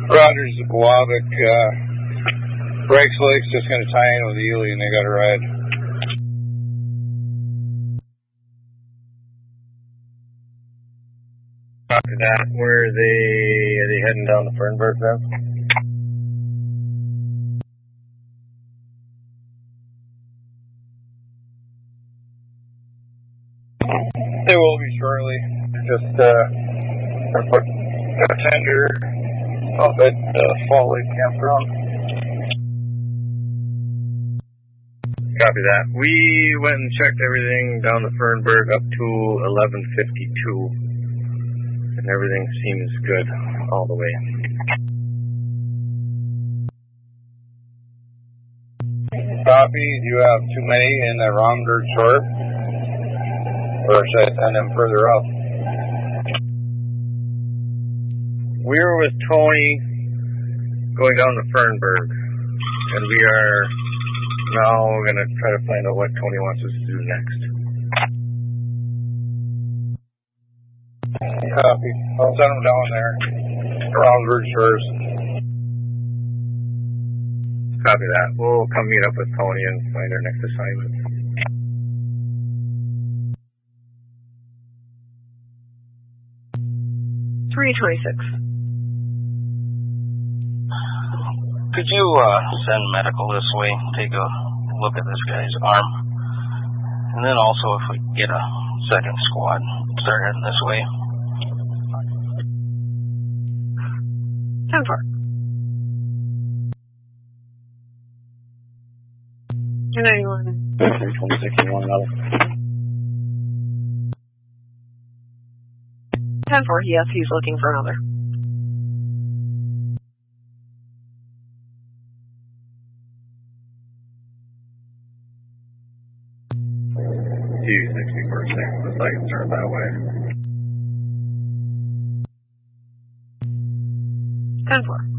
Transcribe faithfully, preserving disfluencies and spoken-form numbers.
Rogers, Wabick, uh, Breaks Lake's just going to tie in with Ely and they got a ride. After that, where are they, are they heading down to Fernburg then? They will be shortly. Just, uh, put a tender up at uh, Fall Lake Campground. Copy that. We went and checked everything down to Fernburg up to eleven fifty-two. And everything seems good all the way. Copy. Do you have too many in the Romberg short? Or should I send them further up? We were with Tony going down to Fernburg, and we are now going to try to find out what Tony wants us to do next. Copy. I'll send them down there. Romberg shores. Copy that. We'll come meet up with Tony and find our next assignment. three twenty-six. Could you uh, send medical this way, take a look at this guy's arm, and then also if we get a second squad, start heading this way. ten four. two ninety-one. three twenty-six and one another. ten four, yes, he's looking for another. T sixty-first next to the site, turn that way. ten four.